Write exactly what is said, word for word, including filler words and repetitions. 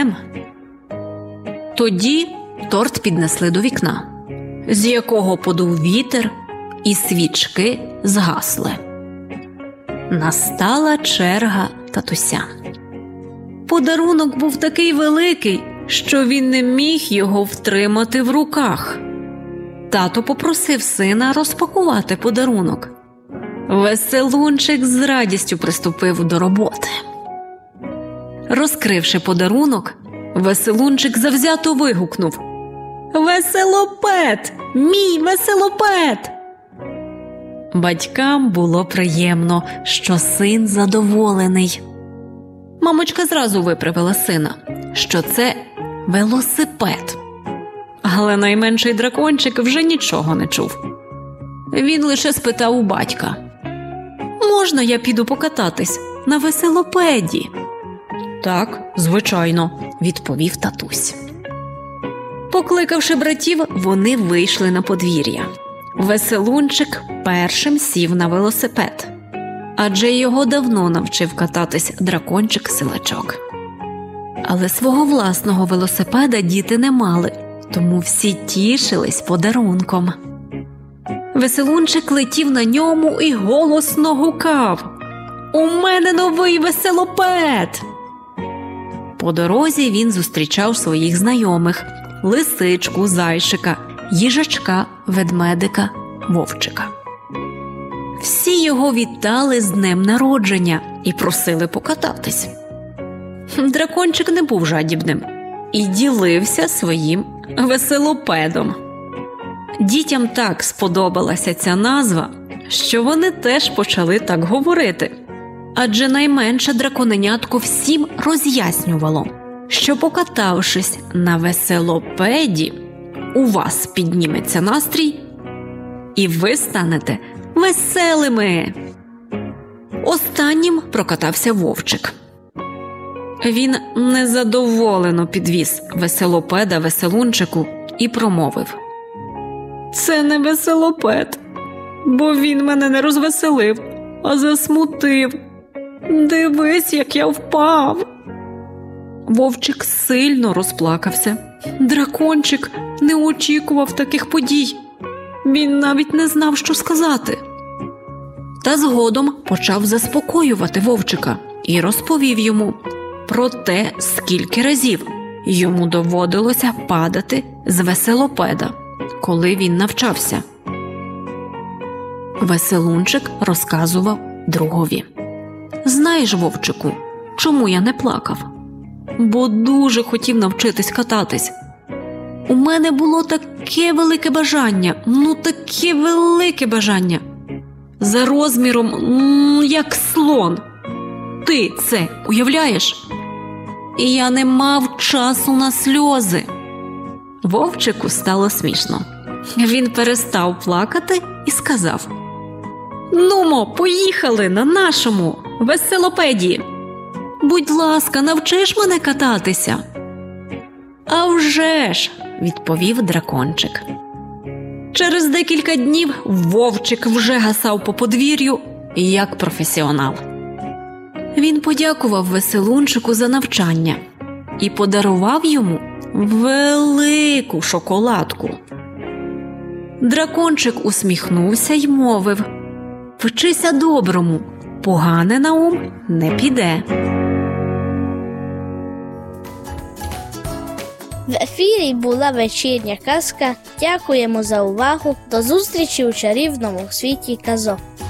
проблем. Тоді торт піднесли до вікна, з якого подув вітер, і свічки згасли. Настала черга татуся. Подарунок був такий великий, що він не міг його втримати в руках. Тато попросив сина розпакувати подарунок. Веселунчик з радістю приступив до роботи. Розкривши подарунок, Веселунчик завзято вигукнув: «Веселопед! Мій веселопед!» Батькам було приємно, що син задоволений. Мамочка зразу виправила сина, що це велосипед. Але найменший дракончик вже нічого не чув. Він лише спитав у батька: «Можна я піду покататись на веселопеді?» «Так, звичайно», – відповів татусь. Покликавши братів, вони вийшли на подвір'я. Веселунчик першим сів на велосипед, адже його давно навчив кататись дракончик-силачок. Але свого власного велосипеда діти не мали, тому всі тішились подарунком. Веселунчик летів на ньому і голосно гукав: «У мене новий веселопед!» По дорозі він зустрічав своїх знайомих – лисичку, зайчика, їжачка, ведмедика, вовчика. Всі його вітали з днем народження і просили покататись. Дракончик не був жадібним і ділився своїм веселопедом. Дітям так сподобалася ця назва, що вони теж почали так говорити. Адже найменше драконенятко всім роз'яснювало, що покатавшись на веселопеді, у вас підніметься настрій і ви станете веселими. Останнім прокатався вовчик. Він незадоволено підвіз веселопеда Веселунчику і промовив: «Це не веселопед, бо він мене не розвеселив, а засмутив. Дивись, як я впав!» Вовчик сильно розплакався. Дракончик не очікував таких подій. Він навіть не знав, що сказати. Та згодом почав заспокоювати вовчика і розповів йому про те, скільки разів йому доводилося падати з веселопеда, коли він навчався. Веселунчик розказував другові: «Знаєш, вовчику, чому я не плакав? Бо дуже хотів навчитись кататись. У мене було таке велике бажання, ну таке велике бажання. За розміром, м, як слон. Ти це уявляєш? І я не мав часу на сльози». Вовчику стало смішно. Він перестав плакати і сказав: «Нумо, поїхали на нашому веселопеді. Будь ласка, навчиш мене кататися?» «А вже ж!» – відповів дракончик. Через декілька днів вовчик вже гасав по подвір'ю як професіонал. Він подякував Веселунчику за навчання і подарував йому велику шоколадку. Дракончик усміхнувся й мовив: «Вчися доброму, погане на ум не піде». В ефірі була вечірня казка. Дякуємо за увагу. До зустрічі у чарівному світі казок.